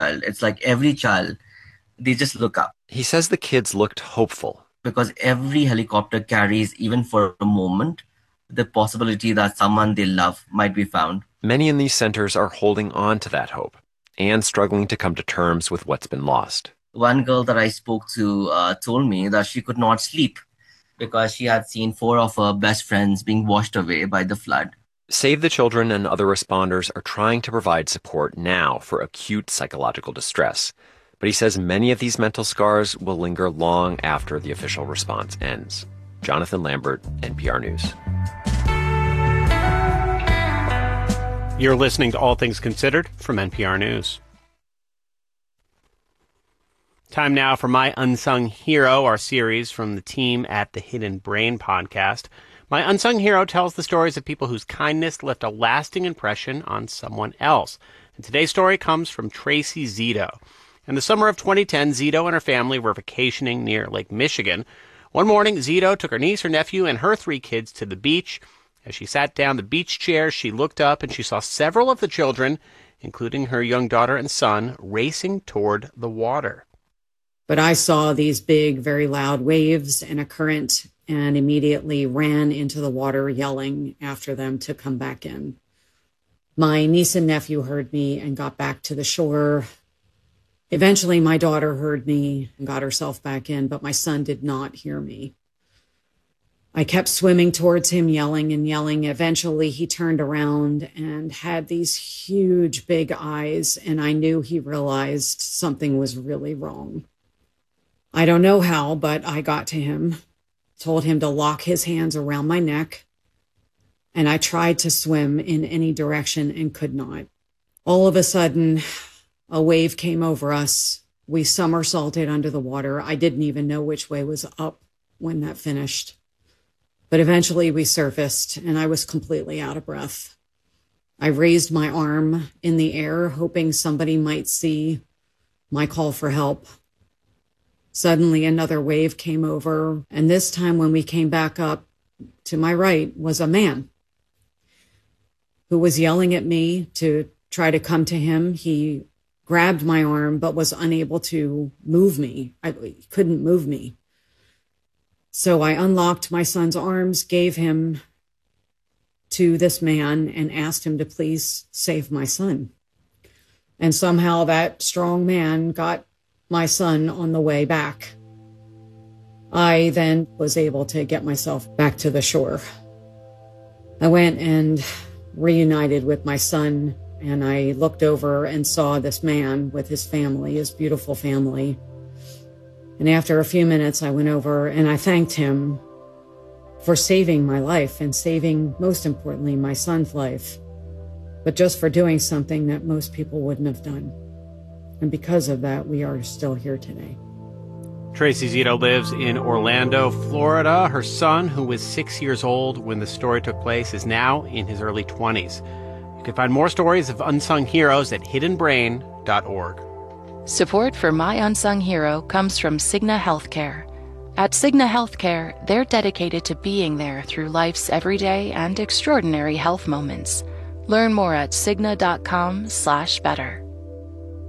It's like every child, they just look up He says the kids looked hopeful. because every helicopter carries, even for a moment, the possibility that someone they love might be found. Many in these centers are holding on to that hope and struggling to come to terms with what's been lost. One girl that I spoke to told me that she could not sleep because she had seen four of her best friends being washed away by the flood. Save the Children and other responders are trying to provide support now for acute psychological distress. But he says many of these mental scars will linger long after the official response ends. Jonathan Lambert, NPR News. You're listening to All Things Considered from NPR News. Time now for My Unsung Hero, our series from the team at the Hidden Brain podcast. My Unsung Hero tells the stories of people whose kindness left a lasting impression on someone else. And today's story comes from Tracy Zito. In the summer of 2010, Zito and her family were vacationing near Lake Michigan. One morning, Zito took her niece, her nephew, and her 3 kids to the beach. As she sat down the beach chair, she looked up and she saw several of the children, including her young daughter and son, racing toward the water. But I saw these big, very loud waves and a current and immediately ran into the water yelling after them to come back in. My niece and nephew heard me and got back to the shore. Eventually, my daughter heard me and got herself back in, but my son did not hear me. I kept swimming towards him, yelling and yelling. Eventually, he turned around and had these huge, big eyes, and I knew he realized something was really wrong. I don't know how, but I got to him, told him to lock his hands around my neck, and I tried to swim in any direction and could not. All of a sudden, a wave came over us. We somersaulted under the water. I didn't even know which way was up when that finished. But eventually we surfaced, and I was completely out of breath. I raised my arm in the air, hoping somebody might see my call for help. Suddenly another wave came over, and this time when we came back up, to my right was a man who was yelling at me to try to come to him. He grabbed my arm but was unable to move me. He couldn't move me. So I unlocked my son's arms, gave him to this man, and asked him to please save my son. And somehow that strong man got my son on the way back. I then was able to get myself back to the shore. I went and reunited with my son, and I looked over and saw this man with his family, his beautiful family. And after a few minutes, I went over and I thanked him for saving my life and saving, most importantly, my son's life, but just for doing something that most people wouldn't have done. And because of that, we are still here today. Tracy Zito lives in Orlando, Florida. Her son, who was 6 years old when the story took place, is now in his early 20s. You can find more stories of unsung heroes at hiddenbrain.org. Support for My Unsung Hero comes from Cigna Healthcare. At Cigna Healthcare, they're dedicated to being there through life's everyday and extraordinary health moments. Learn more at Cigna.com/better.